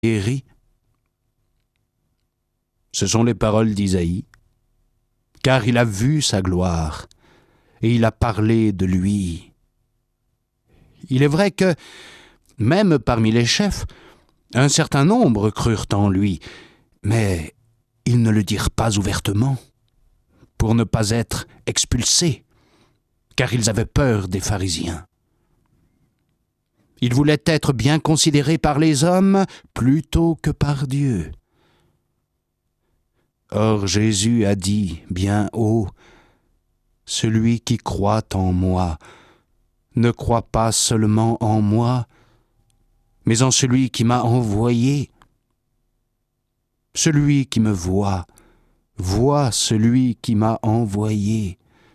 guéri. Ce sont les paroles d'Isaïe, car il a vu sa gloire et il a parlé de lui. Il est vrai que, même parmi les chefs, un certain nombre crurent en lui, mais ils ne le dirent pas ouvertement, pour ne pas être expulsés, car ils avaient peur des pharisiens. Ils voulaient être bien considérés par les hommes plutôt que par Dieu. Or Jésus a dit bien haut, « Celui qui croit en moi ne croit pas seulement en moi, mais en celui qui m'a envoyé. Celui qui me voit, voit celui qui m'a envoyé.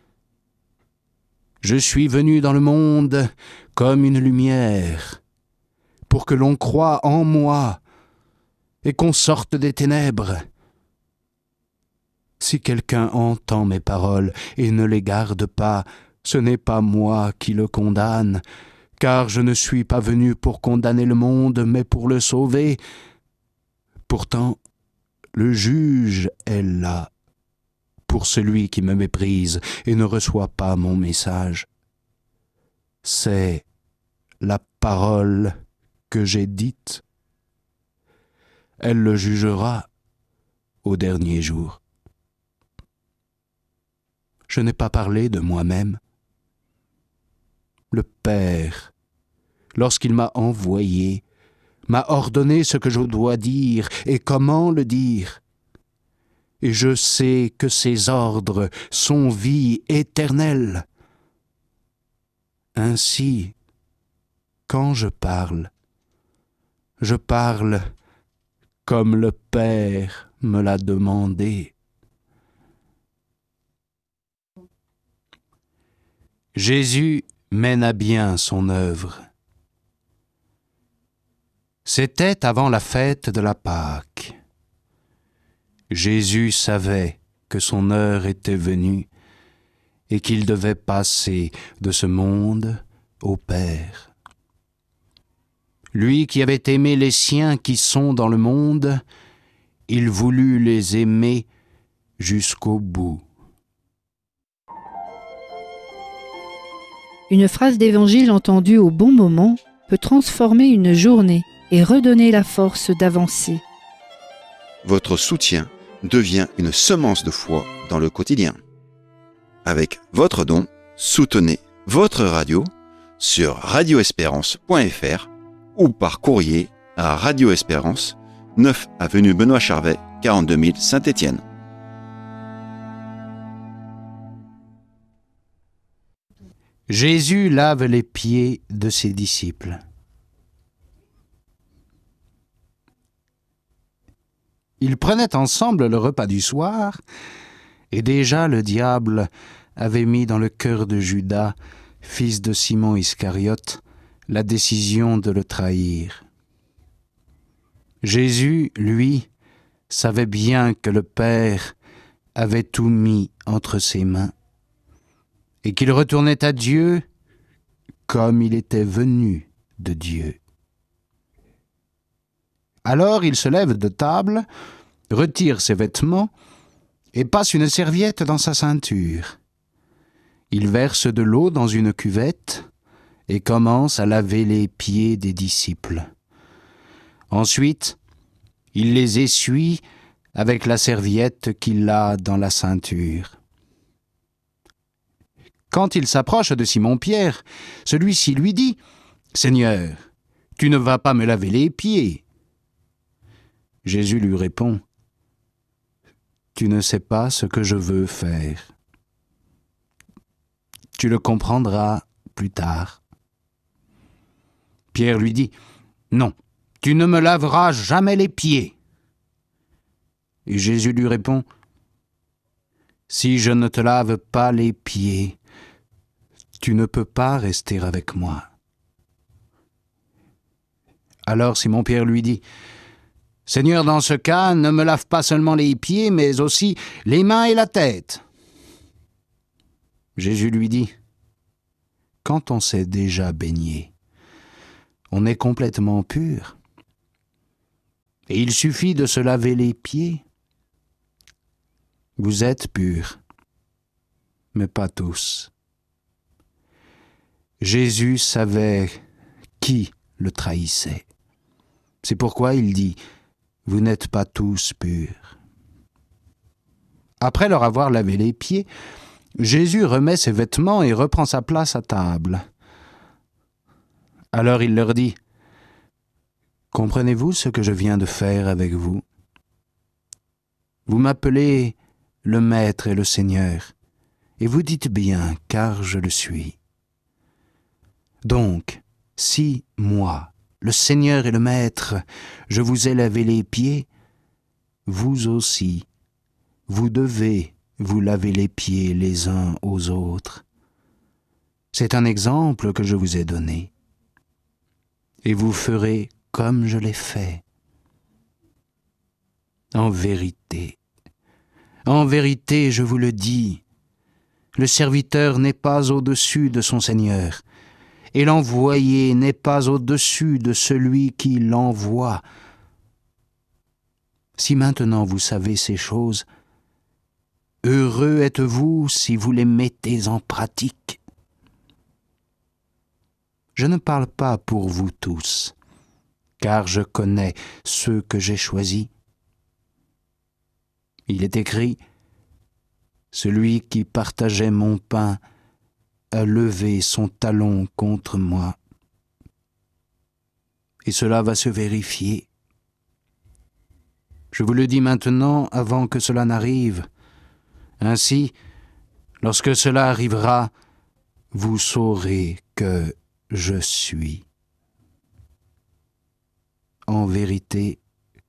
Je suis venu dans le monde comme une lumière, pour que l'on croie en moi et qu'on sorte des ténèbres. Si quelqu'un entend mes paroles et ne les garde pas, ce n'est pas moi qui le condamne, car je ne suis pas venu pour condamner le monde, mais pour le sauver. Pourtant, le juge est là pour celui qui me méprise et ne reçoit pas mon message. C'est la parole que j'ai dite. Elle le jugera au dernier jour. Je n'ai pas parlé de moi-même. Le Père, lorsqu'il m'a envoyé, m'a ordonné ce que je dois dire et comment le dire. Et je sais que ses ordres sont vie éternelle. Ainsi, quand je parle comme le Père me l'a demandé. Jésus mène à bien son œuvre. C'était avant la fête de la Pâque. Jésus savait que son heure était venue et qu'il devait passer de ce monde au Père. Lui qui avait aimé les siens qui sont dans le monde, il voulut les aimer jusqu'au bout. Une phrase d'évangile entendue au bon moment peut transformer une journée et redonner la force d'avancer. Votre soutien devient une semence de foi dans le quotidien. Avec votre don, soutenez votre radio sur radioespérance.fr ou par courrier à Radio Espérance, 9 avenue Benoît Charvet, 42 000 Saint-Étienne. Jésus lave les pieds de ses disciples. Ils prenaient ensemble le repas du soir, et déjà le diable avait mis dans le cœur de Judas, fils de Simon Iscariote, la décision de le trahir. Jésus, lui, savait bien que le Père avait tout mis entre ses mains, et qu'il retournait à Dieu comme il était venu de Dieu. Alors il se lève de table, retire ses vêtements et passe une serviette dans sa ceinture. Il verse de l'eau dans une cuvette et commence à laver les pieds des disciples. Ensuite, il les essuie avec la serviette qu'il a dans la ceinture. Quand il s'approche de Simon-Pierre, celui-ci lui dit « Seigneur, tu ne vas pas me laver les pieds ?» Jésus lui répond « Tu ne sais pas ce que je veux faire. Tu le comprendras plus tard. » Pierre lui dit « Non, tu ne me laveras jamais les pieds. » Et Jésus lui répond « Si je ne te lave pas les pieds, tu ne peux pas rester avec moi. » Alors Simon-Pierre lui dit « Seigneur, dans ce cas, ne me lave pas seulement les pieds, mais aussi les mains et la tête. » Jésus lui dit « Quand on s'est déjà baigné, on est complètement pur. et il suffit de se laver les pieds. Vous êtes purs, mais pas tous. Jésus savait qui le trahissait. C'est pourquoi il dit « Vous n'êtes pas tous purs ». Après leur avoir lavé les pieds, Jésus remet ses vêtements et reprend sa place à table. Alors il leur dit « Comprenez-vous ce que je viens de faire avec vous? Vous m'appelez le Maître et le Seigneur, et vous dites bien, car je le suis. Donc, si moi, le Seigneur et le Maître, je vous ai lavé les pieds, vous aussi, vous devez vous laver les pieds les uns aux autres. C'est un exemple que je vous ai donné. Et vous ferez comme je l'ai fait. En vérité, je vous le dis, le serviteur n'est pas au-dessus de son Seigneur, et l'envoyé n'est pas au-dessus de celui qui l'envoie. Si maintenant vous savez ces choses, heureux êtes-vous si vous les mettez en pratique. Je ne parle pas pour vous tous, car je connais ceux que j'ai choisis. Il est écrit, « Celui qui partageait mon pain a levé son talon contre moi. » Et cela va se vérifier. Je vous le dis maintenant avant que cela n'arrive. Ainsi, lorsque cela arrivera, vous saurez que je suis. En vérité,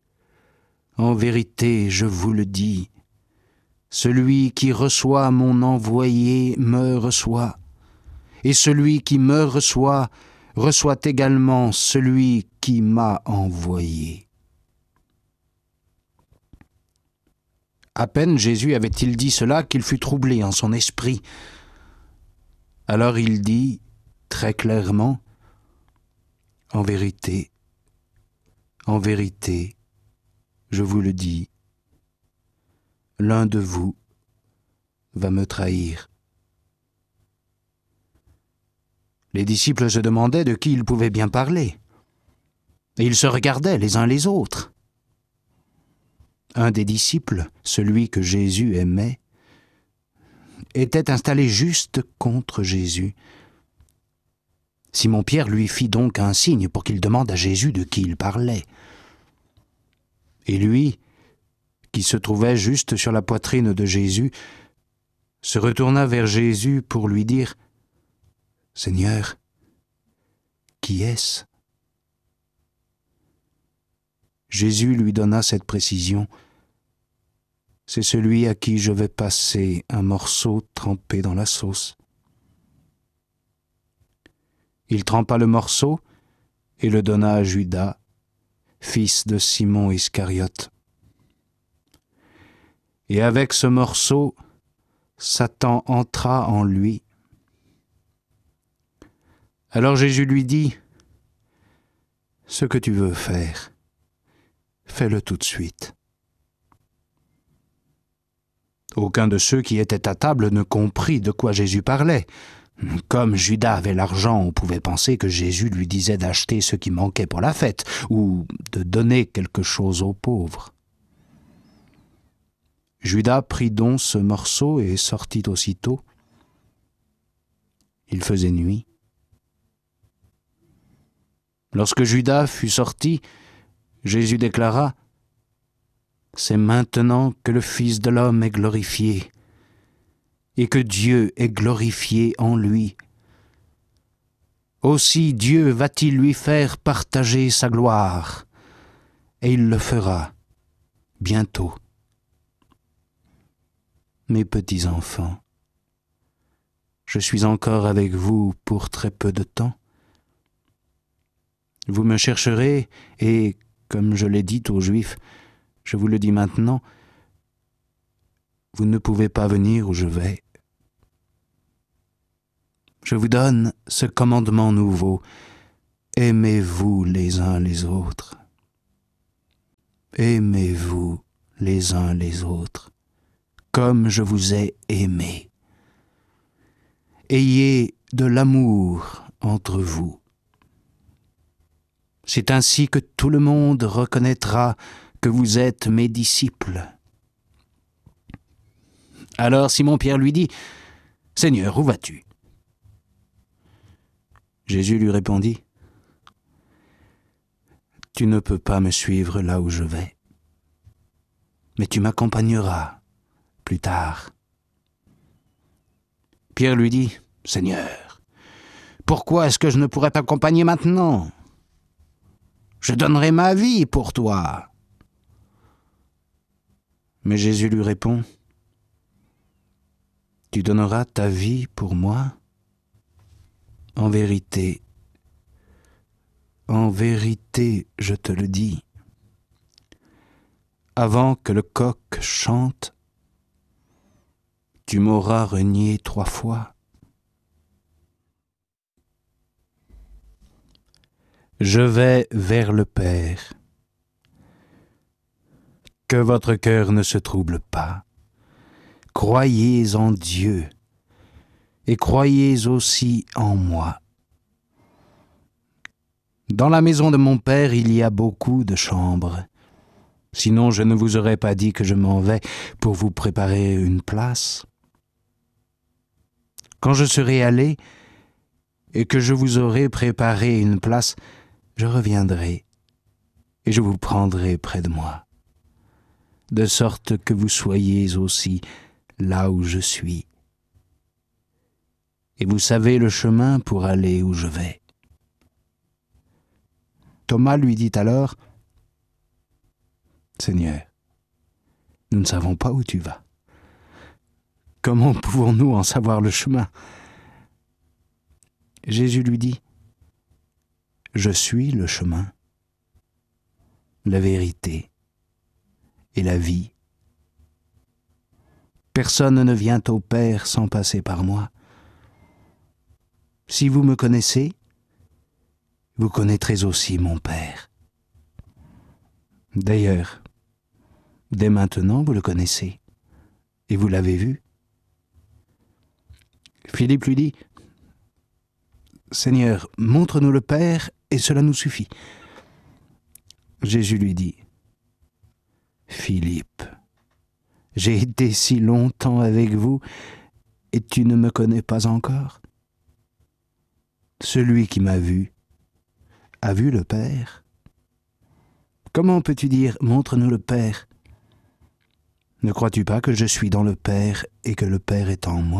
je vous le dis, celui qui reçoit mon envoyé me reçoit, et celui qui me reçoit reçoit également celui qui m'a envoyé. À peine Jésus avait-il dit cela qu'il fut troublé en son esprit. Alors il dit très clairement, « En vérité, je vous le dis, l'un de vous va me trahir. » Les disciples se demandaient de qui il pouvait bien parler, et ils se regardaient les uns les autres. Un des disciples, celui que Jésus aimait, était installé juste contre Jésus. Simon-Pierre lui fit donc un signe pour qu'il demande à Jésus de qui il parlait. Et lui, qui se trouvait juste sur la poitrine de Jésus, se retourna vers Jésus pour lui dire « Seigneur, qui est-ce » Jésus lui donna cette précision. « C'est celui à qui je vais passer un morceau trempé dans la sauce. » Il trempa le morceau et le donna à Judas, fils de Simon Iscariote. Et avec ce morceau, Satan entra en lui. Alors Jésus lui dit, « Ce que tu veux faire, fais-le tout de suite. » Aucun de ceux qui étaient à table ne comprit de quoi Jésus parlait. Comme Judas avait l'argent, on pouvait penser que Jésus lui disait d'acheter ce qui manquait pour la fête, ou de donner quelque chose aux pauvres. Judas prit donc ce morceau et sortit aussitôt. Il faisait nuit. Lorsque Judas fut sorti, Jésus déclara, « C'est maintenant que le Fils de l'homme est glorifié, et que Dieu est glorifié en lui. Aussi Dieu va-t-il lui faire partager sa gloire, et il le fera bientôt. Mes petits enfants, je suis encore avec vous pour très peu de temps. Vous me chercherez, et, comme je l'ai dit aux Juifs, je vous le dis maintenant, vous ne pouvez pas venir où je vais. Je vous donne ce commandement nouveau, aimez-vous les uns les autres. aimez-vous les uns les autres, comme je vous ai aimé. Ayez de l'amour entre vous. C'est ainsi que tout le monde reconnaîtra que vous êtes mes disciples. » Alors Simon-Pierre lui dit, « Seigneur, où vas-tu » Jésus lui répondit, « Tu ne peux pas me suivre là où je vais, mais tu m'accompagneras plus tard. » Pierre lui dit, « Seigneur, pourquoi est-ce que je ne pourrais t'accompagner maintenant ? Je donnerai ma vie pour toi. » Mais Jésus lui répond, « Tu donneras ta vie pour moi ? En vérité, je te le dis, avant que le coq chante, tu m'auras renié 3 fois. » Je vais vers le Père. Que votre cœur ne se trouble pas. Croyez en Dieu et croyez aussi en moi. Dans la maison de mon Père, il y a beaucoup de chambres. Sinon, je ne vous aurais pas dit que je m'en vais pour vous préparer une place. Quand je serai allé et que je vous aurai préparé une place, je reviendrai et je vous prendrai près de moi, de sorte que vous soyez aussi là où je suis. Et vous savez le chemin pour aller où je vais. Thomas lui dit alors, « Seigneur, nous ne savons pas où tu vas. Comment pouvons-nous en savoir le chemin ?» Jésus lui dit, « Je suis le chemin, la vérité et la vie. Personne ne vient au Père sans passer par moi. Si vous me connaissez, vous connaîtrez aussi mon Père. D'ailleurs, dès maintenant vous le connaissez, et vous l'avez vu. » Philippe lui dit, « Seigneur, montre-nous le Père, et cela nous suffit. » Jésus lui dit, « Philippe, j'ai été si longtemps avec vous, et tu ne me connais pas encore ? Celui qui m'a vu a vu le Père. Comment peux-tu dire « Montre-nous le Père » ? Ne crois-tu pas que je suis dans le Père et que le Père est en moi ?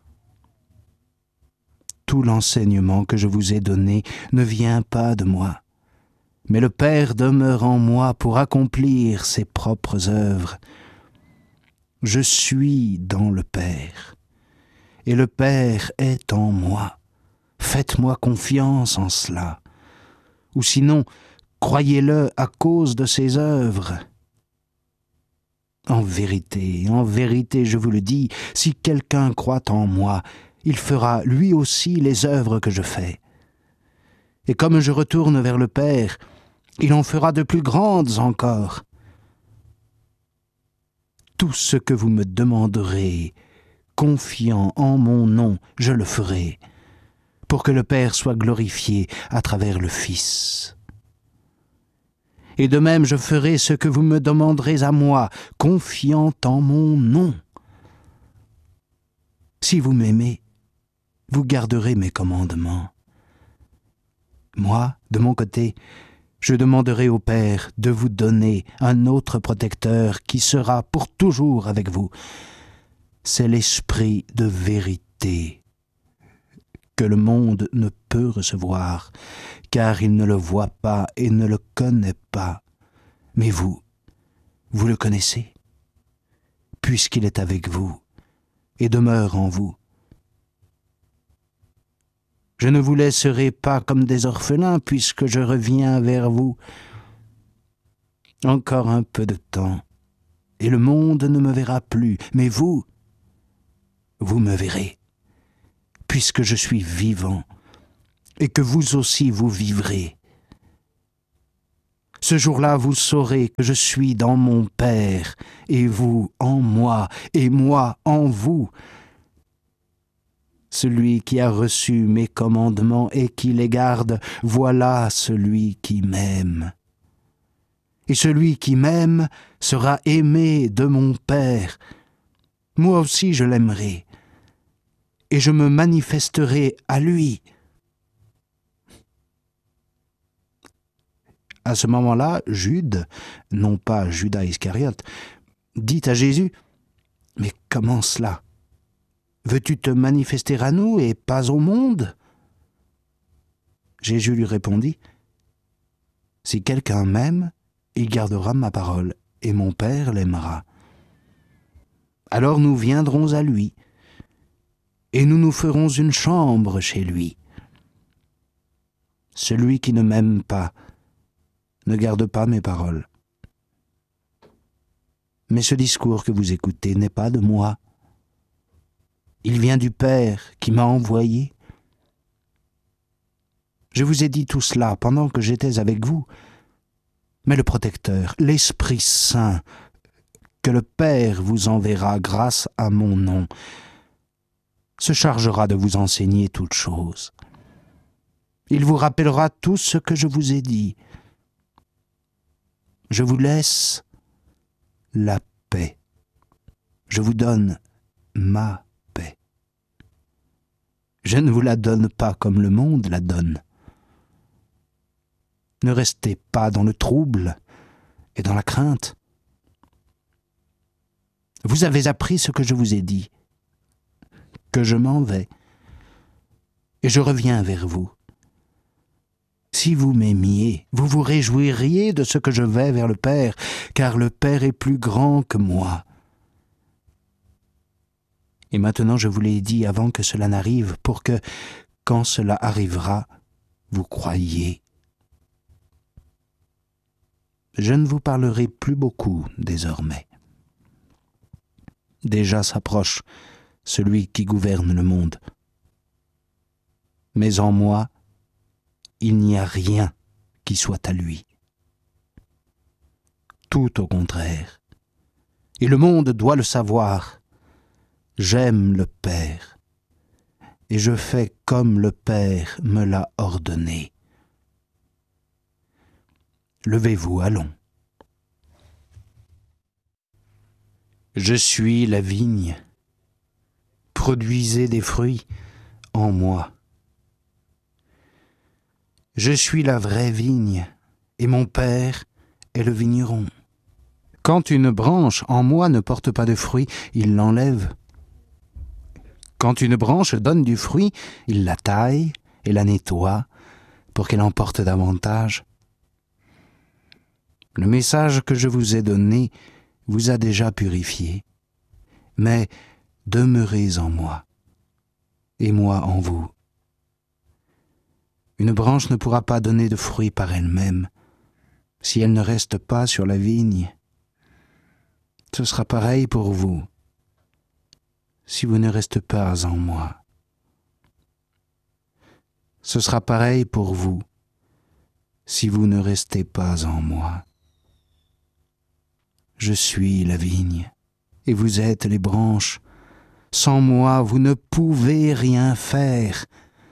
Tout l'enseignement que je vous ai donné ne vient pas de moi, mais le Père demeure en moi pour accomplir ses propres œuvres. Je suis dans le Père, et le Père est en moi. Faites-moi confiance en cela, ou sinon, croyez-le à cause de ses œuvres. En vérité, je vous le dis, si quelqu'un croit en moi, il fera lui aussi les œuvres que je fais. Et comme je retourne vers le Père, il en fera de plus grandes encore. Tout ce que vous me demanderez, confiant en mon nom, je le ferai, pour que le Père soit glorifié à travers le Fils. Et de même, je ferai ce que vous me demanderez à moi, confiant en mon nom. Si vous m'aimez, vous garderez mes commandements. Moi, de mon côté, je demanderai au Père de vous donner un autre protecteur qui sera pour toujours avec vous. C'est l'Esprit de vérité que le monde ne peut recevoir, car il ne le voit pas et ne le connaît pas. Mais vous le connaissez, puisqu'il est avec vous et demeure en vous. Je ne vous laisserai pas comme des orphelins, puisque je reviens vers vous. Encore un peu de temps, et le monde ne me verra plus, mais vous me verrez, puisque je suis vivant, et que vous aussi vous vivrez. Ce jour-là, vous saurez que je suis dans mon Père, et vous en moi, et moi en vous. Celui qui a reçu mes commandements et qui les garde, voilà celui qui m'aime. Et celui qui m'aime sera aimé de mon Père. Moi aussi je l'aimerai, et je me manifesterai à lui. À ce moment-là, Jude, non pas Judas Iscariote, dit à Jésus, « Mais comment cela ? Veux-tu te manifester à nous et pas au monde ?» Jésus lui répondit, « Si quelqu'un m'aime, il gardera ma parole, et mon Père l'aimera. Alors nous viendrons à lui, et nous nous ferons une chambre chez lui. Celui qui ne m'aime pas ne garde pas mes paroles. Mais ce discours que vous écoutez n'est pas de moi. Il vient du Père qui m'a envoyé. Je vous ai dit tout cela pendant que j'étais avec vous. Mais le Protecteur, l'Esprit Saint, que le Père vous enverra grâce à mon nom, se chargera de vous enseigner toutes choses. Il vous rappellera tout ce que je vous ai dit. Je vous laisse la paix. Je vous donne ma paix. Je ne vous la donne pas comme le monde la donne. Ne restez pas dans le trouble et dans la crainte. Vous avez appris ce que je vous ai dit, que je m'en vais, et je reviens vers vous. Si vous m'aimiez, vous vous réjouiriez de ce que je vais vers le Père, car le Père est plus grand que moi. Et maintenant je vous l'ai dit avant que cela n'arrive, pour que, quand cela arrivera, vous croyiez. Je ne vous parlerai plus beaucoup désormais. Déjà s'approche celui qui gouverne le monde. Mais en moi, il n'y a rien qui soit à lui. Tout au contraire. Et le monde doit le savoir. J'aime le Père, et je fais comme le Père me l'a ordonné. Levez-vous, allons. Je suis la vigne. Produisez des fruits en moi. Je suis la vraie vigne, et mon Père est le vigneron. Quand une branche en moi ne porte pas de fruit, il l'enlève. Quand une branche donne du fruit, il la taille et la nettoie pour qu'elle en porte davantage. Le message que je vous ai donné vous a déjà purifié, mais demeurez en moi, et moi en vous. Une branche ne pourra pas donner de fruits par elle-même si elle ne reste pas sur la vigne. Ce sera pareil pour vous si vous ne restez pas en moi. Ce sera pareil pour vous si vous ne restez pas en moi. Je suis la vigne, et vous êtes les branches. Sans moi, vous ne pouvez rien faire.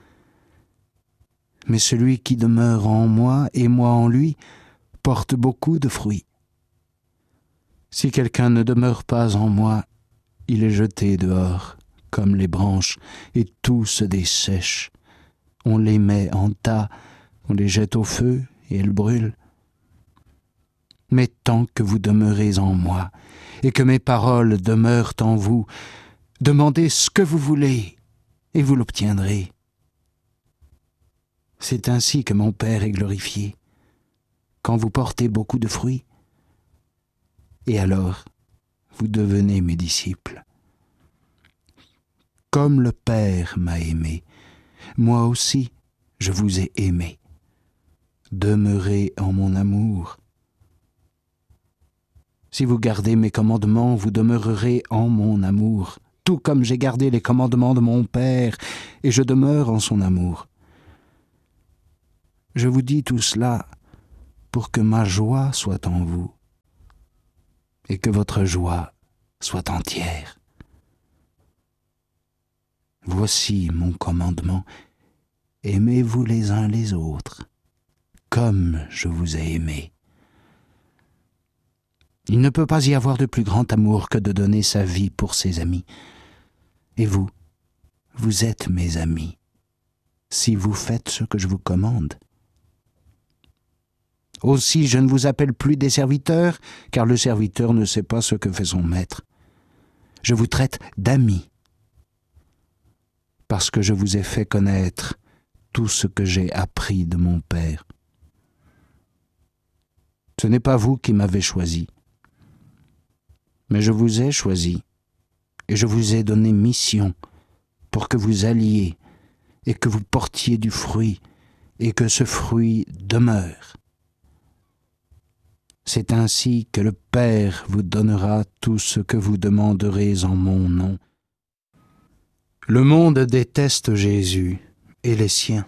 Mais celui qui demeure en moi et moi en lui porte beaucoup de fruits. Si quelqu'un ne demeure pas en moi, il est jeté dehors, comme les branches, et tout se dessèche. On les met en tas, on les jette au feu, et elles brûlent. Mais tant que vous demeurez en moi, et que mes paroles demeurent en vous, demandez ce que vous voulez, et vous l'obtiendrez. C'est ainsi que mon Père est glorifié, quand vous portez beaucoup de fruits. Et alors, vous devenez mes disciples. Comme le Père m'a aimé, moi aussi je vous ai aimé. Demeurez en mon amour. Si vous gardez mes commandements, vous demeurerez en mon amour, tout comme j'ai gardé les commandements de mon Père, et je demeure en son amour. Je vous dis tout cela pour que ma joie soit en vous et que votre joie soit entière. Voici mon commandement, aimez-vous les uns les autres, comme je vous ai aimé. Il ne peut pas y avoir de plus grand amour que de donner sa vie pour ses amis. Et vous, vous êtes mes amis, si vous faites ce que je vous commande. Aussi, je ne vous appelle plus des serviteurs, car le serviteur ne sait pas ce que fait son maître. Je vous traite d'amis, parce que je vous ai fait connaître tout ce que j'ai appris de mon Père. Ce n'est pas vous qui m'avez choisi, mais je vous ai choisi, et je vous ai donné mission pour que vous alliez et que vous portiez du fruit, et que ce fruit demeure. C'est ainsi que le Père vous donnera tout ce que vous demanderez en mon nom. Le monde déteste Jésus et les siens.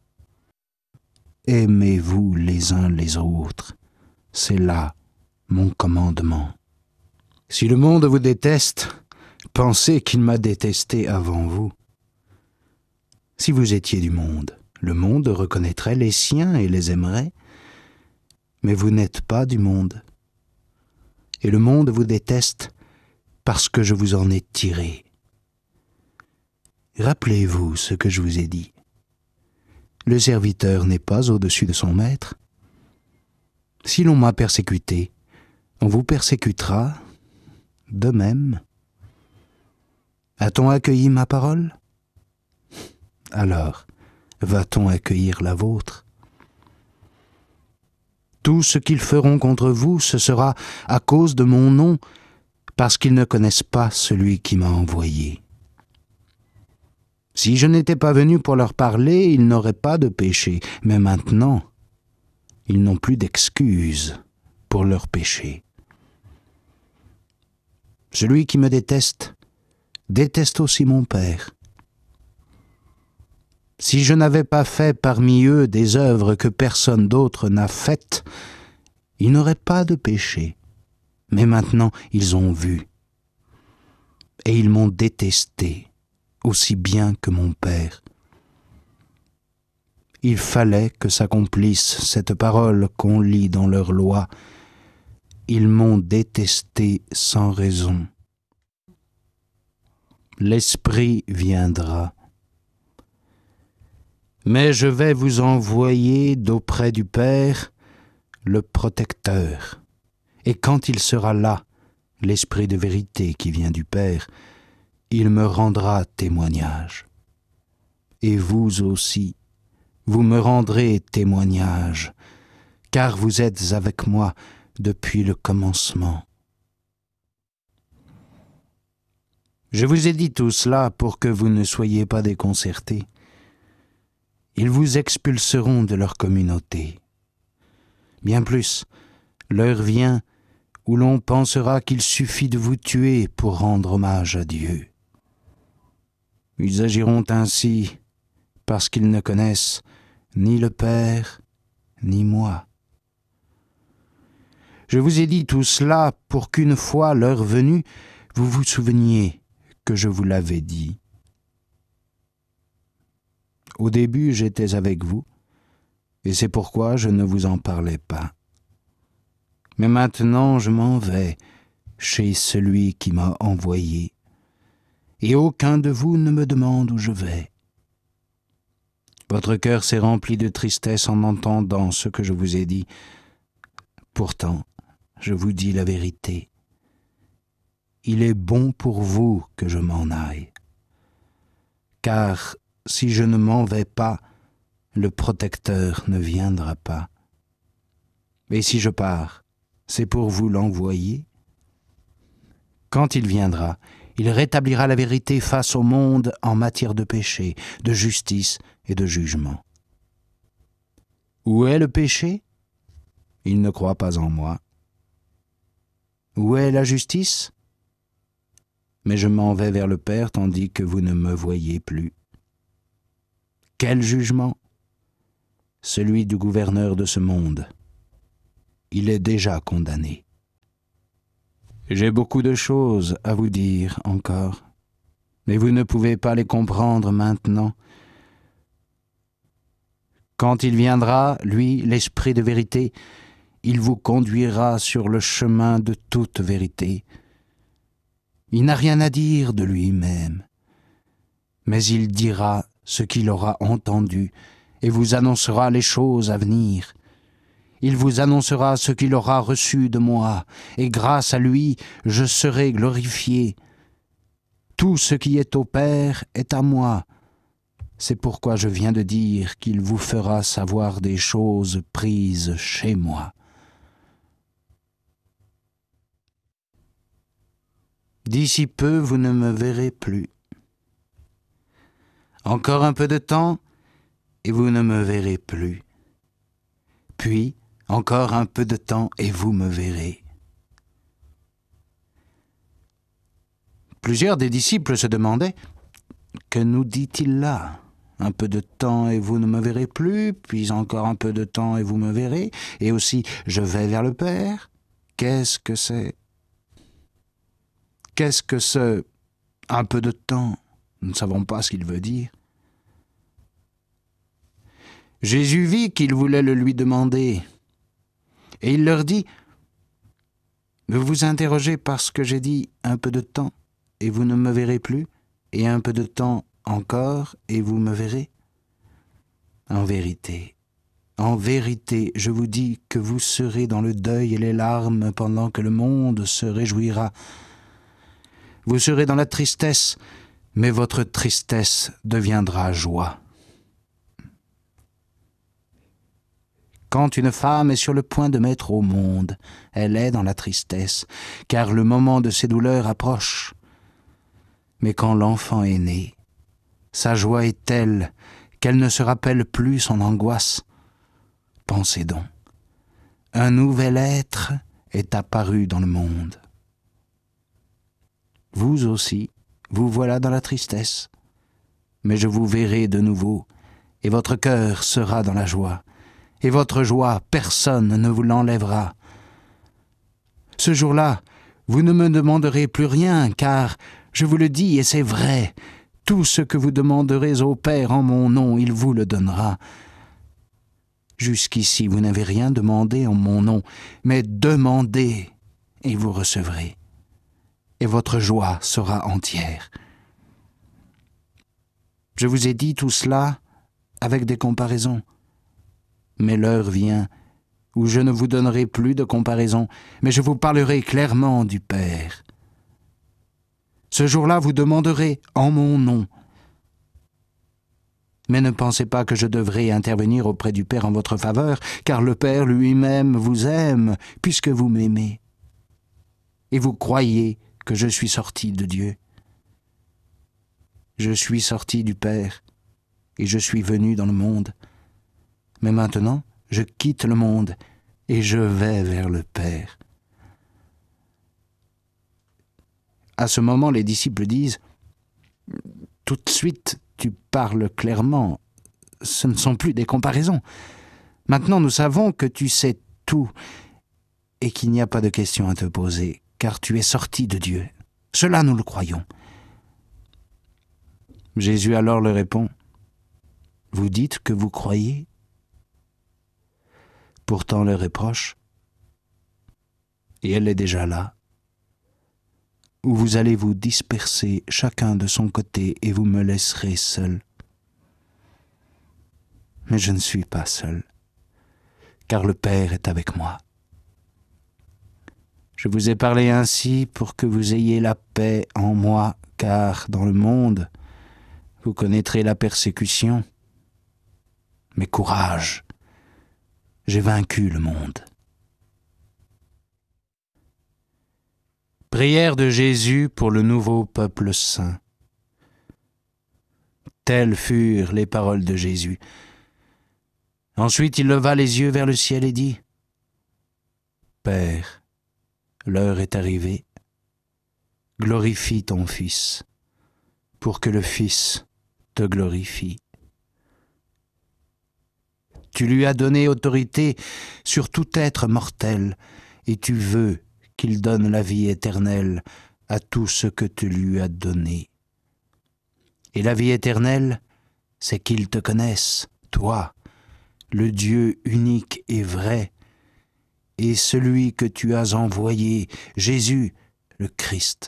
Aimez-vous les uns les autres, c'est là mon commandement. Si le monde vous déteste, pensez qu'il m'a détesté avant vous. Si vous étiez du monde, le monde reconnaîtrait les siens et les aimerait. Mais vous n'êtes pas du monde. Et le monde vous déteste parce que je vous en ai tiré. Rappelez-vous ce que je vous ai dit. Le serviteur n'est pas au-dessus de son maître. Si l'on m'a persécuté, on vous persécutera de même. A-t-on accueilli ma parole? Alors, va-t-on accueillir la vôtre? Tout ce qu'ils feront contre vous, ce sera à cause de mon nom, parce qu'ils ne connaissent pas celui qui m'a envoyé. Si je n'étais pas venu pour leur parler, ils n'auraient pas de péché, mais maintenant, ils n'ont plus d'excuse pour leur péché. Celui qui me déteste aussi mon Père. Si je n'avais pas fait parmi eux des œuvres que personne d'autre n'a faites, ils n'auraient pas de péché. Mais maintenant, ils ont vu. Et ils m'ont détesté, aussi bien que mon Père. Il fallait que s'accomplisse cette parole qu'on lit dans leur loi. Ils m'ont détesté sans raison. L'Esprit viendra. Mais je vais vous envoyer d'auprès du Père le protecteur. Et quand il sera là, l'Esprit de vérité qui vient du Père, il me rendra témoignage. Et vous aussi, vous me rendrez témoignage, car vous êtes avec moi depuis le commencement. Je vous ai dit tout cela pour que vous ne soyez pas déconcertés. Ils vous expulseront de leur communauté. Bien plus, l'heure vient où l'on pensera qu'il suffit de vous tuer pour rendre hommage à Dieu. Ils agiront ainsi parce qu'ils ne connaissent ni le Père, ni moi. Je vous ai dit tout cela pour qu'une fois l'heure venue, vous vous souveniez que je vous l'avais dit. Au début, j'étais avec vous, et c'est pourquoi je ne vous en parlais pas. Mais maintenant, je m'en vais chez celui qui m'a envoyé, et aucun de vous ne me demande où je vais. Votre cœur s'est rempli de tristesse en entendant ce que je vous ai dit. Pourtant, je vous dis la vérité. Il est bon pour vous que je m'en aille. Car si je ne m'en vais pas, le protecteur ne viendra pas. Et si je pars, c'est pour vous l'envoyer. Quand il viendra, il rétablira la vérité face au monde en matière de péché, de justice et de jugement. Où est le péché? Il ne croit pas en moi. Où est la justice? Mais je m'en vais vers le Père tandis que vous ne me voyez plus. Quel jugement? Celui du gouverneur de ce monde. il est déjà condamné. J'ai beaucoup de choses à vous dire encore, mais vous ne pouvez pas les comprendre maintenant. Quand il viendra, lui, l'Esprit de vérité, il vous conduira sur le chemin de toute vérité. Il n'a rien à dire de lui-même, mais il dira ce qu'il aura entendu et vous annoncera les choses à venir. Il vous annoncera ce qu'il aura reçu de moi, et grâce à lui, je serai glorifié. Tout ce qui est au Père est à moi. C'est pourquoi je viens de dire qu'il vous fera savoir des choses prises chez moi. D'ici peu, vous ne me verrez plus. Encore un peu de temps, et vous ne me verrez plus. Puis, encore un peu de temps, et vous me verrez. Plusieurs des disciples se demandaient « Que nous dit-il là ? Un peu de temps et vous ne me verrez plus, puis encore un peu de temps et vous me verrez, et aussi je vais vers le Père. Qu'est-ce que c'est ? Qu'est-ce que ce un peu de temps ? Nous ne savons pas ce qu'il veut dire. » Jésus vit qu'ils voulaient le lui demander, et il leur dit « Vous vous interrogez parce que j'ai dit un peu de temps, et vous ne me verrez plus, et un peu de temps encore, et vous me verrez. En vérité, je vous dis que vous serez dans le deuil et les larmes pendant que le monde se réjouira. Vous serez dans la tristesse, mais votre tristesse deviendra joie. Quand une femme est sur le point de mettre au monde, elle est dans la tristesse, car le moment de ses douleurs approche. Mais quand l'enfant est né, sa joie est telle qu'elle ne se rappelle plus son angoisse. Pensez donc, un nouvel être est apparu dans le monde. Vous aussi, vous voilà dans la tristesse, mais je vous verrai de nouveau, et votre cœur sera dans la joie, et votre joie, personne ne vous l'enlèvera. Ce jour-là, vous ne me demanderez plus rien, car, je vous le dis, et c'est vrai, tout ce que vous demanderez au Père en mon nom, il vous le donnera. Jusqu'ici, vous n'avez rien demandé en mon nom, mais demandez, et vous recevrez. Et votre joie sera entière. Je vous ai dit tout cela avec des comparaisons, mais l'heure vient où je ne vous donnerai plus de comparaisons, mais je vous parlerai clairement du Père. Ce jour-là, vous demanderez en mon nom. Mais ne pensez pas que je devrais intervenir auprès du Père en votre faveur, car le Père lui-même vous aime, puisque vous m'aimez. Et vous croyez que je suis sorti de Dieu. Je suis sorti du Père, et je suis venu dans le monde. Mais maintenant, je quitte le monde, et je vais vers le Père. À ce moment, les disciples disent « Tout de suite, tu parles clairement. Ce ne sont plus des comparaisons. Maintenant, nous savons que tu sais tout et qu'il n'y a pas de questions à te poser, car tu es sorti de Dieu. Cela, nous le croyons. » Jésus alors leur répond « Vous dites que vous croyez ? Pourtant l'heure est proche, et elle est déjà là, où vous allez vous disperser chacun de son côté et vous me laisserez seul. Mais je ne suis pas seul, car le Père est avec moi. Je vous ai parlé ainsi pour que vous ayez la paix en moi, car dans le monde, vous connaîtrez la persécution. Mais courage, j'ai vaincu le monde. Prière de Jésus pour le nouveau peuple saint. Telles furent les paroles de Jésus. Ensuite, il leva les yeux vers le ciel et dit « Père, l'heure est arrivée. Glorifie ton Fils, pour que le Fils te glorifie. Tu lui as donné autorité sur tout être mortel, et tu veux qu'il donne la vie éternelle à tout ce que tu lui as donné. Et la vie éternelle, c'est qu'ils te connaissent, toi, le Dieu unique et vrai, et celui que tu as envoyé, Jésus, le Christ.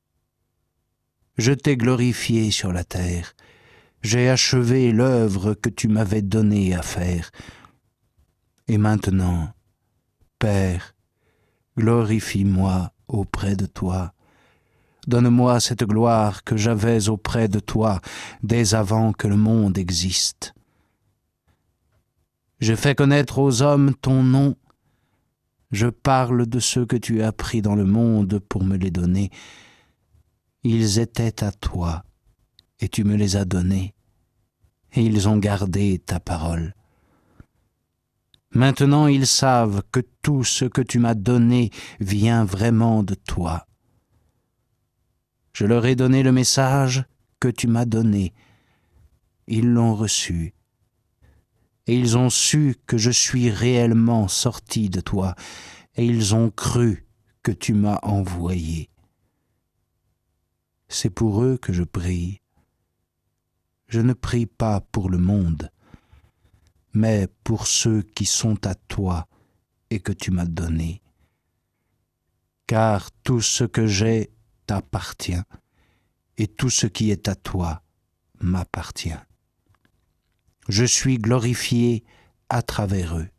Je t'ai glorifié sur la terre, j'ai achevé l'œuvre que tu m'avais donnée à faire. Et maintenant, Père, glorifie-moi auprès de toi. Donne-moi cette gloire que j'avais auprès de toi dès avant que le monde existe. Je fais connaître aux hommes ton nom. Je parle de ceux que tu as pris dans le monde pour me les donner. Ils étaient à toi, et tu me les as donnés, et ils ont gardé ta parole. Maintenant ils savent que tout ce que tu m'as donné vient vraiment de toi. Je leur ai donné le message que tu m'as donné. Ils l'ont reçu. Et ils ont su que je suis réellement sorti de toi, et ils ont cru que tu m'as envoyé. C'est pour eux que je prie. Je ne prie pas pour le monde, mais pour ceux qui sont à toi et que tu m'as donné. Car tout ce que j'ai t'appartient, et tout ce qui est à toi m'appartient. Je suis glorifié à travers eux.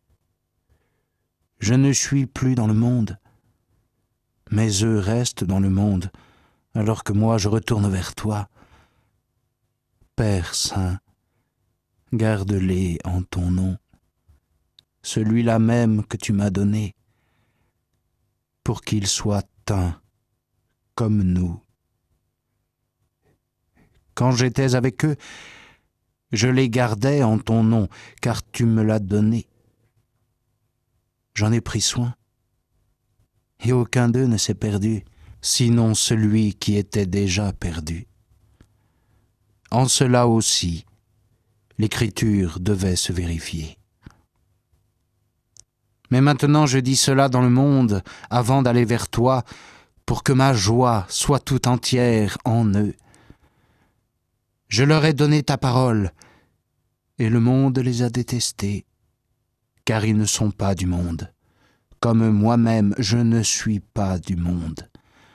Je ne suis plus dans le monde, mais eux restent dans le monde, alors que moi je retourne vers toi. Père Saint, garde-les en ton nom, celui-là même que tu m'as donné, pour qu'ils soient un comme nous. Quand j'étais avec eux, je les gardais en ton nom, car tu me l'as donné. J'en ai pris soin, et aucun d'eux ne s'est perdu, sinon celui qui était déjà perdu. En cela aussi, l'Écriture devait se vérifier. Mais maintenant je dis cela dans le monde, avant d'aller vers toi, pour que ma joie soit tout entière en eux. Je leur ai donné ta parole, et le monde les a détestés, car ils ne sont pas du monde, comme moi-même je ne suis pas du monde.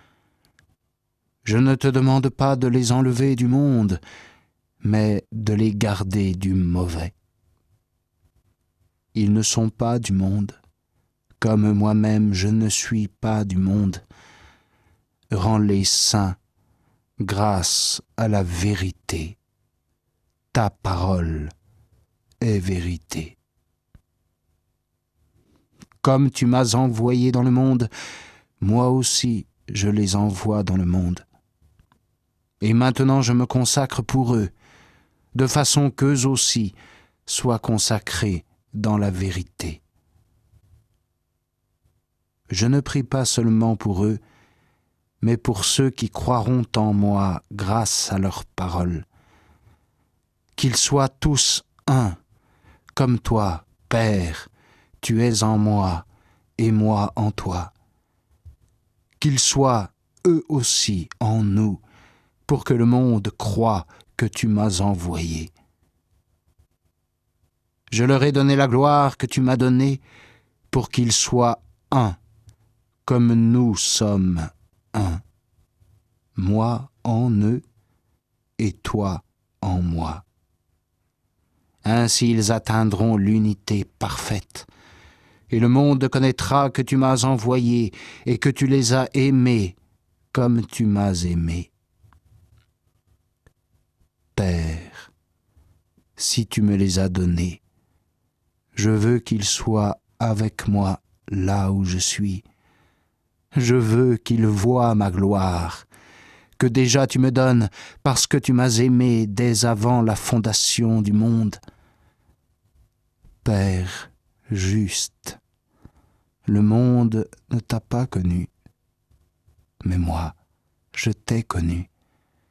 Je ne te demande pas de les enlever du monde, mais de les garder du mauvais. Ils ne sont pas du monde, comme moi-même je ne suis pas du monde. Rends-les saints grâce à la vérité. Ta parole est vérité. Comme tu m'as envoyé dans le monde, moi aussi je les envoie dans le monde. Et maintenant je me consacre pour eux, de façon qu'eux aussi soient consacrés dans la vérité. Je ne prie pas seulement pour eux, mais pour ceux qui croiront en moi grâce à leur parole. Qu'ils soient tous un, comme toi, Père, tu es en moi et moi en toi. Qu'ils soient eux aussi en nous, pour que le monde croie que tu m'as envoyé. Je leur ai donné la gloire que tu m'as donnée, pour qu'ils soient un, comme nous sommes un, moi en eux et toi en moi. Ainsi ils atteindront l'unité parfaite, et le monde connaîtra que tu m'as envoyé et que tu les as aimés comme tu m'as aimé. Père, si tu me les as donnés, je veux qu'ils soient avec moi là où je suis. Je veux qu'ils voient ma gloire, que déjà tu me donnes parce que tu m'as aimé dès avant la fondation du monde. Père juste, le monde ne t'a pas connu, mais moi, je t'ai connu,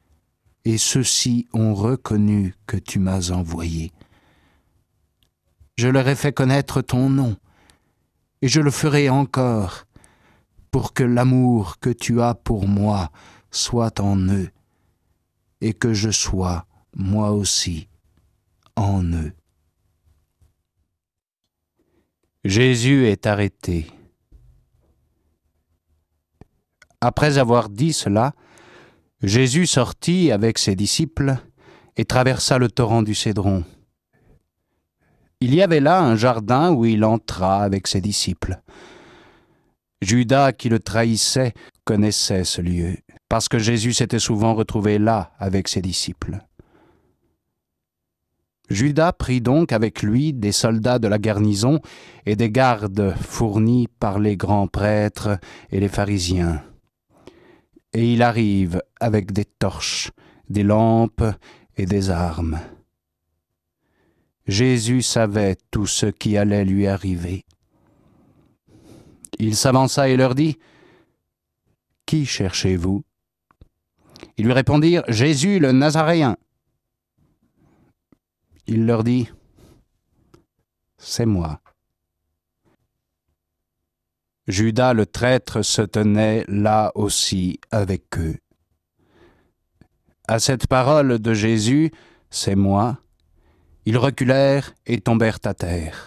et ceux-ci ont reconnu que tu m'as envoyé. Je leur ai fait connaître ton nom, et je le ferai encore, pour que l'amour que tu as pour moi soit en eux, et que je sois, moi aussi, en eux. Jésus est arrêté. Après avoir dit cela, Jésus sortit avec ses disciples et traversa le torrent du Cédron. Il y avait là un jardin où il entra avec ses disciples. Judas, qui le trahissait, connaissait ce lieu, parce que Jésus s'était souvent retrouvé là avec ses disciples. Judas prit donc avec lui des soldats de la garnison et des gardes fournis par les grands prêtres et les pharisiens. Et il arrive avec des torches, des lampes et des armes. Jésus savait tout ce qui allait lui arriver. Il s'avança et leur dit : « Qui cherchez-vous ? » Ils lui répondirent : « Jésus le Nazaréen. » Il leur dit : « C'est moi. » Judas le traître se tenait là aussi avec eux. À cette parole de Jésus, « C'est moi », ils reculèrent et tombèrent à terre.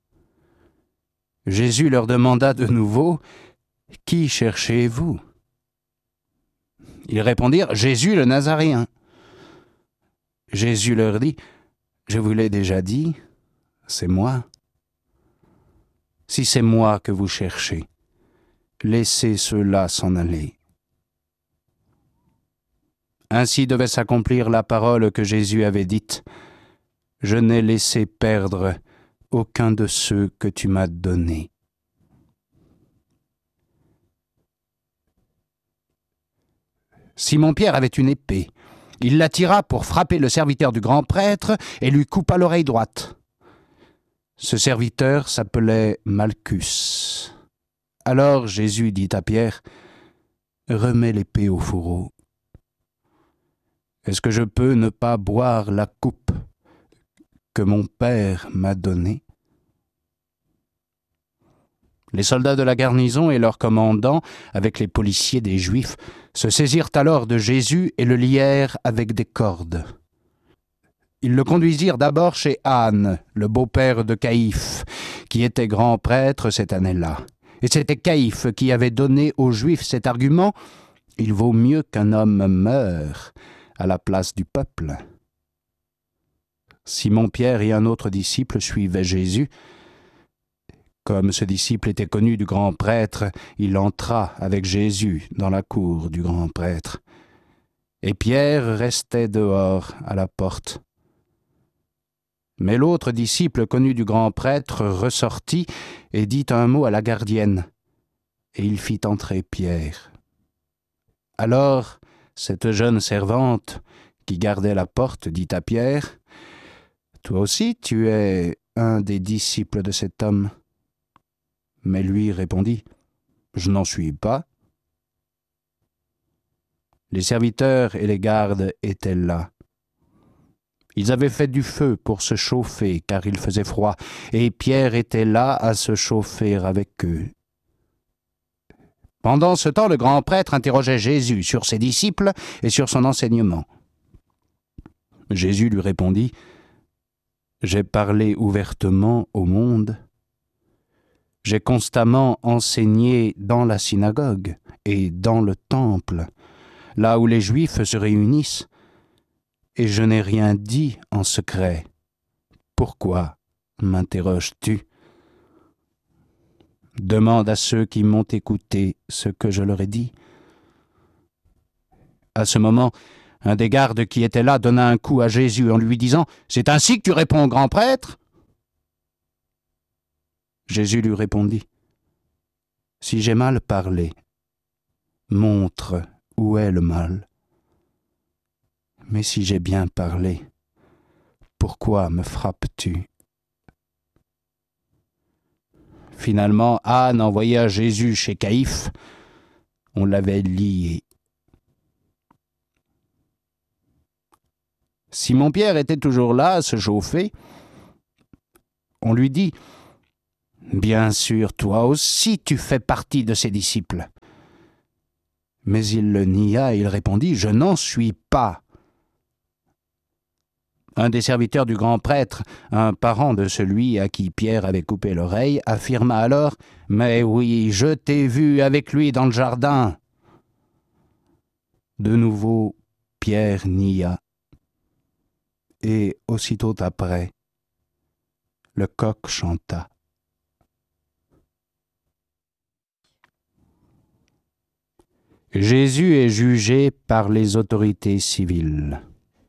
Jésus leur demanda de nouveau : « Qui cherchez-vous ? » Ils répondirent : « Jésus le Nazaréen. » Jésus leur dit : « Je vous l'ai déjà dit, c'est moi. Si c'est moi que vous cherchez, laissez ceux-là s'en aller. » Ainsi devait s'accomplir la parole que Jésus avait dite : « Je n'ai laissé perdre aucun de ceux que tu m'as donnés. » Simon-Pierre avait une épée. Il la tira pour frapper le serviteur du grand prêtre et lui coupa l'oreille droite. Ce serviteur s'appelait Malchus. Alors Jésus dit à Pierre : « Remets l'épée au fourreau. Est-ce que je peux ne pas boire la coupe que mon Père m'a donnée ? » Les soldats de la garnison et leurs commandants, avec les policiers des Juifs, se saisirent alors de Jésus et le lièrent avec des cordes. Ils le conduisirent d'abord chez Anne, le beau-père de Caïphe, qui était grand prêtre cette année-là. Et c'était Caïphe qui avait donné aux Juifs cet argument : « Il vaut mieux qu'un homme meure à la place du peuple. » Simon-Pierre et un autre disciple suivaient Jésus. Comme ce disciple était connu du grand prêtre, il entra avec Jésus dans la cour du grand prêtre. Et Pierre restait dehors à la porte. Mais l'autre disciple connu du grand prêtre ressortit et dit un mot à la gardienne, et il fit entrer Pierre. Alors cette jeune servante qui gardait la porte dit à Pierre : « Toi aussi tu es un des disciples de cet homme. » Mais lui répondit : « Je n'en suis pas. » Les serviteurs et les gardes étaient là. Ils avaient fait du feu pour se chauffer, car il faisait froid, et Pierre était là à se chauffer avec eux. Pendant ce temps, le grand prêtre interrogeait Jésus sur ses disciples et sur son enseignement. Jésus lui répondit : « J'ai parlé ouvertement au monde. J'ai constamment enseigné dans la synagogue et dans le temple, là où les Juifs se réunissent, et je n'ai rien dit en secret. Pourquoi m'interroges-tu ? Demande à ceux qui m'ont écouté ce que je leur ai dit. » À ce moment, un des gardes qui était là donna un coup à Jésus en lui disant : « C'est ainsi que tu réponds au grand prêtre ? » Jésus lui répondit : « Si j'ai mal parlé, montre où est le mal. Mais si j'ai bien parlé, pourquoi me frappes-tu ? » Finalement, Anne envoya Jésus chez Caïphe. On l'avait lié. Simon-Pierre était toujours là à se chauffer. On lui dit « Bien sûr, toi aussi tu fais partie de ses disciples. » Mais il le nia et il répondit « Je n'en suis pas. » Un des serviteurs du grand prêtre, un parent de celui à qui Pierre avait coupé l'oreille, affirma alors « Mais oui, je t'ai vu avec lui dans le jardin. » De nouveau, Pierre nia. Et aussitôt après, le coq chanta. Jésus est jugé par les autorités civiles.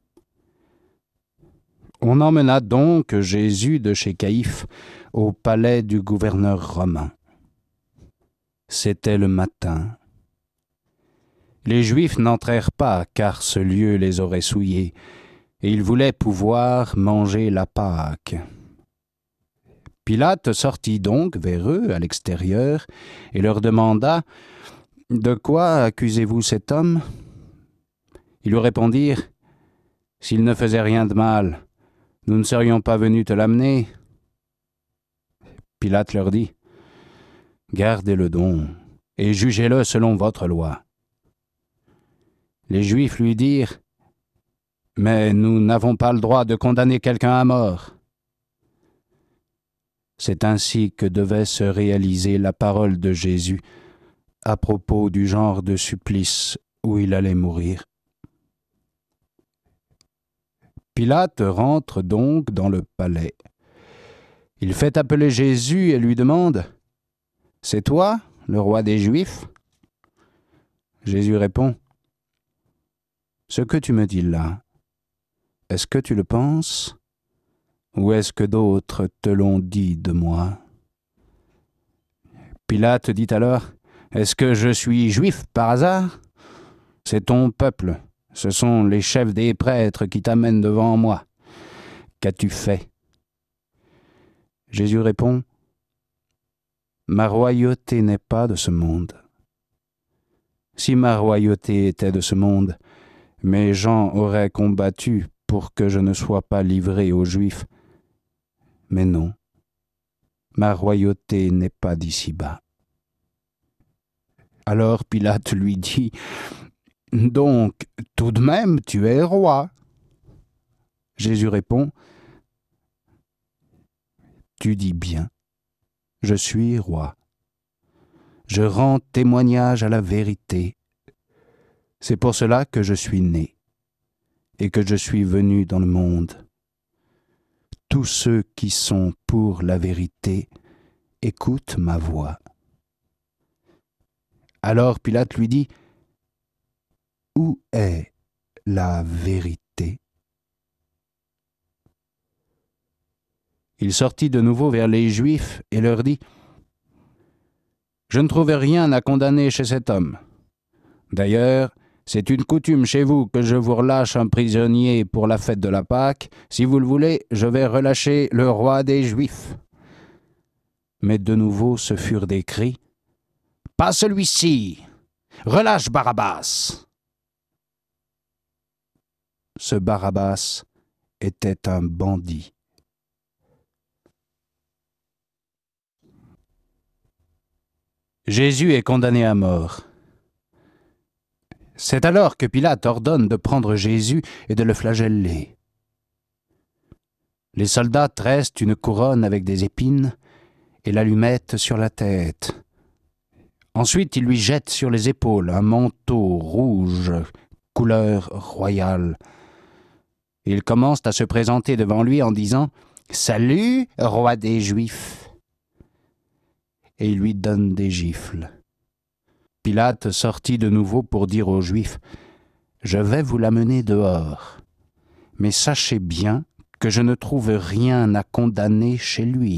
On emmena donc Jésus de chez Caïphe au palais du gouverneur romain. C'était le matin. Les Juifs n'entrèrent pas, car ce lieu les aurait souillés, et ils voulaient pouvoir manger la Pâque. Pilate sortit donc vers eux à l'extérieur et leur demanda « De quoi accusez-vous cet homme ?» Ils lui répondirent « S'il ne faisait rien de mal, nous ne serions pas venus te l'amener. » Pilate leur dit « Gardez-le donc, et jugez-le selon votre loi. » Les Juifs lui dirent « Mais nous n'avons pas le droit de condamner quelqu'un à mort. » C'est ainsi que devait se réaliser la parole de Jésus à propos du genre de supplice où il allait mourir. Pilate rentre donc dans le palais. Il fait appeler Jésus et lui demande « C'est toi, le roi des Juifs ?» Jésus répond « Ce que tu me dis là, est-ce que tu le penses, ou est-ce que d'autres te l'ont dit de moi ?» Pilate dit alors « Est-ce que je suis juif par hasard ? C'est ton peuple, ce sont les chefs des prêtres qui t'amènent devant moi. Qu'as-tu fait ?» Jésus répond « Ma royauté n'est pas de ce monde. Si ma royauté était de ce monde, mes gens auraient combattu pour que je ne sois pas livré aux Juifs. Mais non, ma royauté n'est pas d'ici-bas. » Alors Pilate lui dit « Donc, tout de même, tu es roi. » Jésus répond « Tu dis bien, je suis roi. Je rends témoignage à la vérité. C'est pour cela que je suis né et que je suis venu dans le monde. Tous ceux qui sont pour la vérité écoutent ma voix. » Alors Pilate lui dit « Où est la vérité ?» Il sortit de nouveau vers les Juifs et leur dit « Je ne trouve rien à condamner chez cet homme. D'ailleurs, c'est une coutume chez vous que je vous relâche un prisonnier pour la fête de la Pâque. Si vous le voulez, je vais relâcher le roi des Juifs. » Mais de nouveau ce furent des cris « Pas celui-ci! Relâche Barabbas !» Ce Barabbas était un bandit. Jésus est condamné à mort. C'est alors que Pilate ordonne de prendre Jésus et de le flageller. Les soldats tressent une couronne avec des épines et la lui mettent sur la tête. Ensuite, ils lui jettent sur les épaules un manteau rouge, couleur royale. Ils commencent à se présenter devant lui en disant « Salut, roi des Juifs !» Et ils lui donnent des gifles. Pilate sortit de nouveau pour dire aux Juifs « Je vais vous l'amener dehors, mais sachez bien que je ne trouve rien à condamner chez lui. »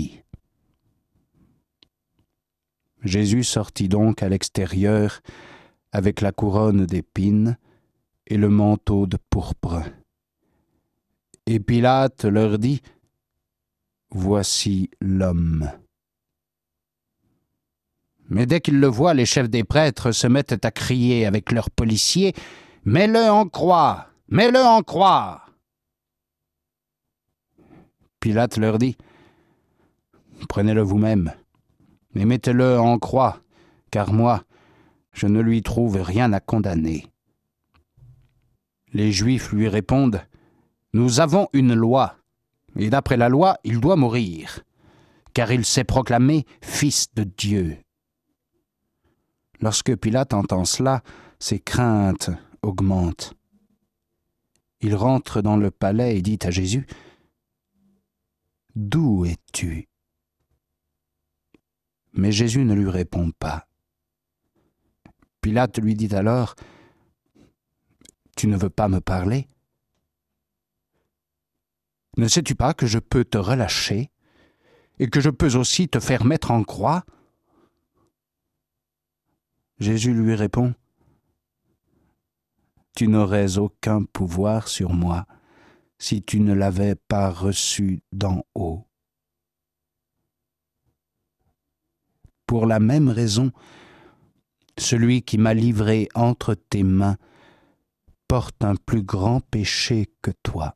Jésus sortit donc à l'extérieur avec la couronne d'épines et le manteau de pourpre. Et Pilate leur dit « Voici l'homme. » Mais dès qu'ils le voient, les chefs des prêtres se mettent à crier avec leurs policiers « Mets-le en croix! Mets-le en croix !» Pilate leur dit Prenez-le vous-même, et mettez-le en croix, car moi, je ne lui trouve rien à condamner. » Les Juifs lui répondent : « Nous avons une loi, et d'après la loi, il doit mourir, car il s'est proclamé fils de Dieu. » Lorsque Pilate entend cela, ses craintes augmentent. Il rentre dans le palais et dit à Jésus : « D'où es-tu ? » Mais Jésus ne lui répond pas. Pilate lui dit alors : « Tu ne veux pas me parler ? Ne sais-tu pas que je peux te relâcher et que je peux aussi te faire mettre en croix ? » Jésus lui répond : « Tu n'aurais aucun pouvoir sur moi si tu ne l'avais pas reçu d'en haut. » Pour la même raison, celui qui m'a livré entre tes mains porte un plus grand péché que toi.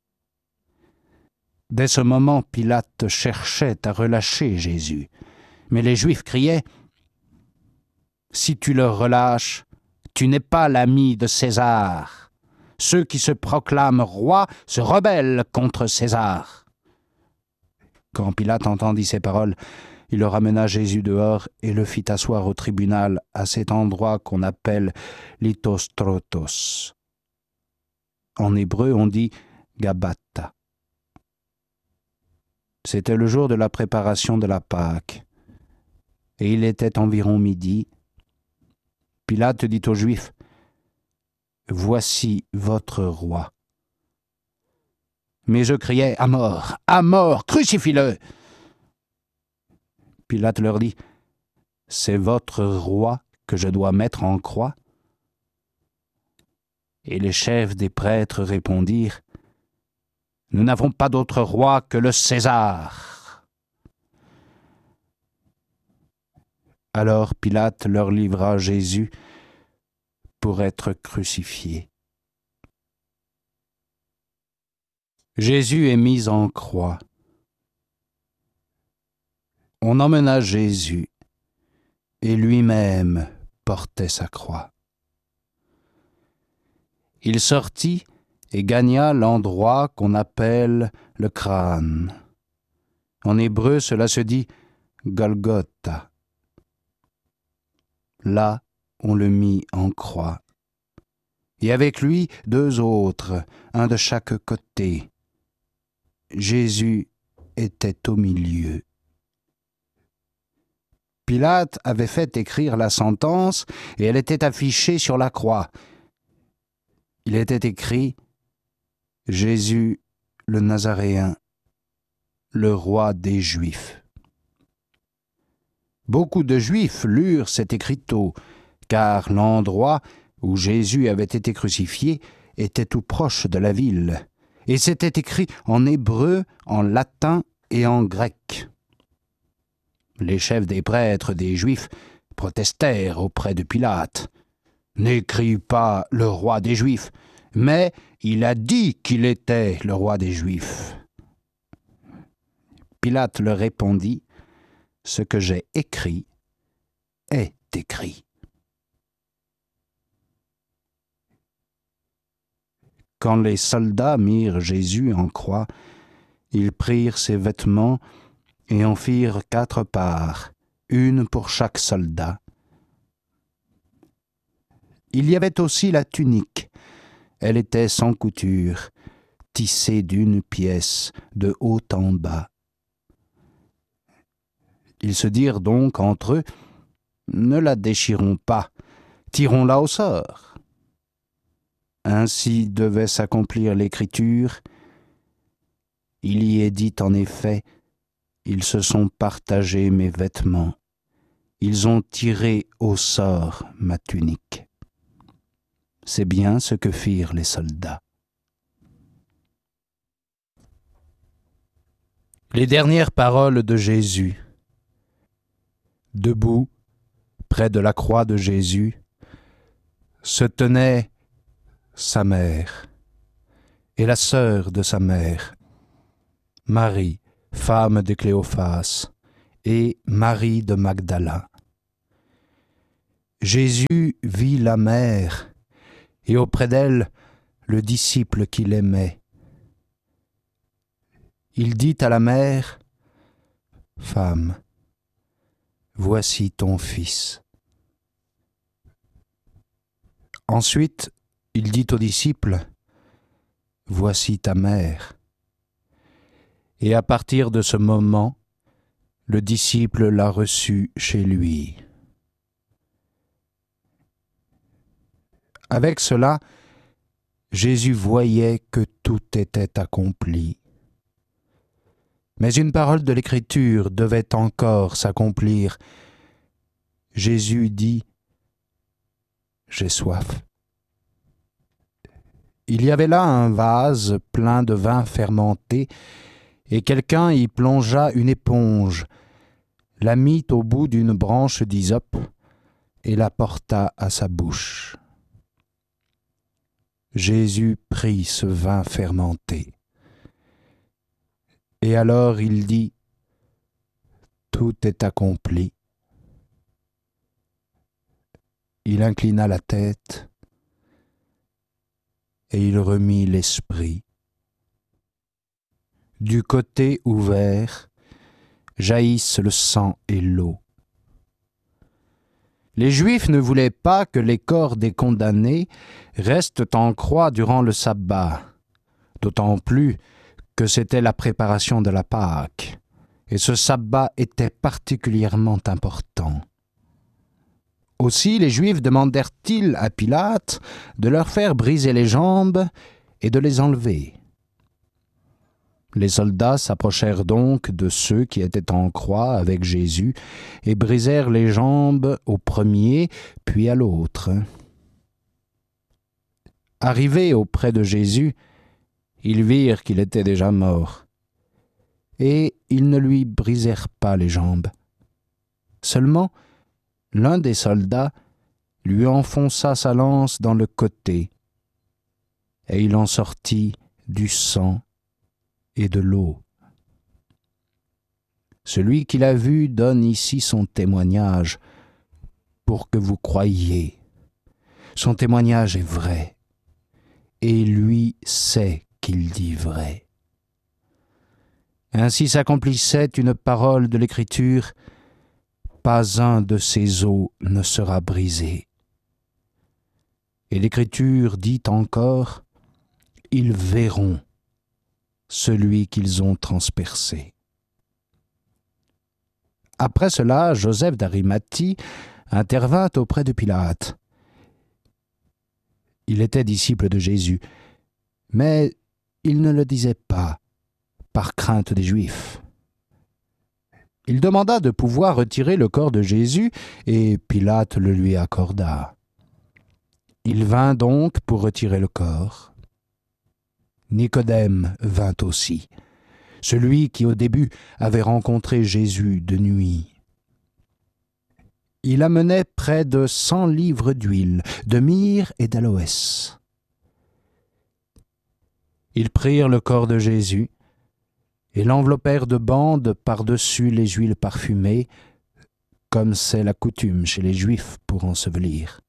Dès ce moment, Pilate cherchait à relâcher Jésus, mais les Juifs criaient : « Si tu le relâches, tu n'es pas l'ami de César. Ceux qui se proclament rois se rebellent contre César. » Quand Pilate entendit ces paroles, il le ramena Jésus dehors et le fit asseoir au tribunal à cet endroit qu'on appelle Lithostrotos. En hébreu, on dit Gabbatha. C'était le jour de la préparation de la Pâque, et il était environ midi. Pilate dit aux Juifs : « Voici votre roi. » Mais eux criaient : « À mort, crucifie-le » Pilate leur dit : « C'est votre roi que je dois mettre en croix ?» Et les chefs des prêtres répondirent : « Nous n'avons pas d'autre roi que le César. » Alors Pilate leur livra Jésus pour être crucifié. Jésus est mis en croix. On emmena Jésus, et lui-même portait sa croix. Il sortit et gagna l'endroit qu'on appelle le crâne. En hébreu, cela se dit Golgotha. Là, on le mit en croix. Et avec lui, 2 autres, un de chaque côté. Jésus était au milieu. Pilate avait fait écrire la sentence et elle était affichée sur la croix. Il était écrit : « Jésus le Nazaréen, le roi des Juifs. » Beaucoup de Juifs lurent cet écriteau, car l'endroit où Jésus avait été crucifié était tout proche de la ville, et c'était écrit en hébreu, en latin et en grec. Les chefs des prêtres des Juifs protestèrent auprès de Pilate. « N'écris pas le roi des Juifs, mais il a dit qu'il était le roi des Juifs. » Pilate leur répondit : « Ce que j'ai écrit est écrit. » Quand les soldats mirent Jésus en croix, ils prirent ses vêtements et en firent 4 parts, une pour chaque soldat. Il y avait aussi la tunique. Elle était sans couture, tissée d'une pièce, de haut en bas. Ils se dirent donc entre eux : « Ne la déchirons pas, tirons-la au sort. » Ainsi devait s'accomplir l'écriture. Il y est dit en effet : « Ils se sont partagés mes vêtements. Ils ont tiré au sort ma tunique. » C'est bien ce que firent les soldats. Les dernières paroles de Jésus. Debout, près de la croix de Jésus, se tenait sa mère et la sœur de sa mère, Marie, femme de Cléophas, et Marie de Magdala. Jésus vit la mère, et auprès d'elle le disciple qu'il aimait. Il dit à la mère, « Femme, voici ton fils. » Ensuite, il dit au disciple, « Voici ta mère. » Et à partir de ce moment, le disciple l'a reçue chez lui. Avec cela, Jésus voyait que tout était accompli. Mais une parole de l'Écriture devait encore s'accomplir. Jésus dit, « J'ai soif. » Il y avait là un vase plein de vin fermenté, et quelqu'un y plongea une éponge, la mit au bout d'une branche d'hysope et la porta à sa bouche. Jésus prit ce vin fermenté. Et alors il dit, « Tout est accompli. » Il inclina la tête et il remit l'esprit. Du côté ouvert jaillissent le sang et l'eau. Les Juifs ne voulaient pas que les corps des condamnés restent en croix durant le sabbat, d'autant plus que c'était la préparation de la Pâque, et ce sabbat était particulièrement important. Aussi les Juifs demandèrent-ils à Pilate de leur faire briser les jambes et de les enlever. Les soldats s'approchèrent donc de ceux qui étaient en croix avec Jésus et brisèrent les jambes au premier, puis à l'autre. Arrivés auprès de Jésus, ils virent qu'il était déjà mort, et ils ne lui brisèrent pas les jambes. Seulement, l'un des soldats lui enfonça sa lance dans le côté, et il en sortit du sang et de l'eau. Celui qui l'a vu donne ici son témoignage pour que vous croyiez. Son témoignage est vrai, et lui sait qu'il dit vrai. Ainsi s'accomplissait une parole de l'Écriture, « Pas un de ces os ne sera brisé. » Et l'Écriture dit encore, « Ils verront celui qu'ils ont transpercé. » Après cela, Joseph d'Arimathie intervint auprès de Pilate. Il était disciple de Jésus, mais il ne le disait pas, par crainte des Juifs. Il demanda de pouvoir retirer le corps de Jésus, et Pilate le lui accorda. Il vint donc pour retirer le corps. Nicodème vint aussi, celui qui au début avait rencontré Jésus de nuit. Il amenait près de 100 livres d'huile, de myrrhe et d'aloès. Ils prirent le corps de Jésus et l'enveloppèrent de bandes par-dessus les huiles parfumées, comme c'est la coutume chez les Juifs pour ensevelir.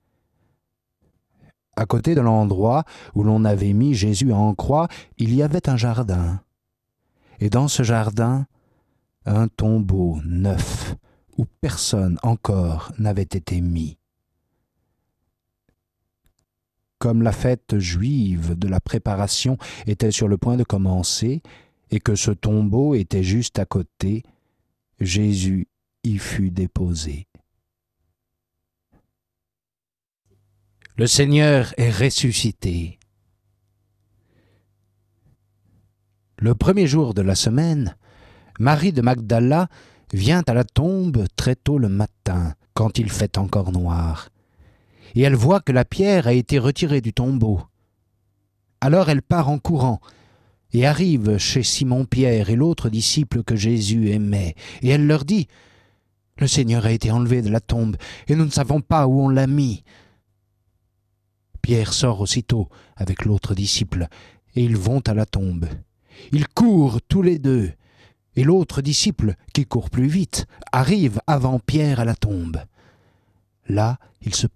À côté de l'endroit où l'on avait mis Jésus en croix, il y avait un jardin. Et dans ce jardin, un tombeau neuf, où personne encore n'avait été mis. Comme la fête juive de la préparation était sur le point de commencer, et que ce tombeau était juste à côté, Jésus y fut déposé. Le Seigneur est ressuscité. Le premier jour de la semaine, Marie de Magdala vient à la tombe très tôt le matin, quand il fait encore noir, et elle voit que la pierre a été retirée du tombeau. Alors elle part en courant et arrive chez Simon-Pierre et l'autre disciple que Jésus aimait, et elle leur dit « Le Seigneur a été enlevé de la tombe, et nous ne savons pas où on l'a mis. » Pierre sort aussitôt avec l'autre disciple, et ils vont à la tombe. Ils courent tous les deux, et l'autre disciple, qui court plus vite, arrive avant Pierre à la tombe. Là, il se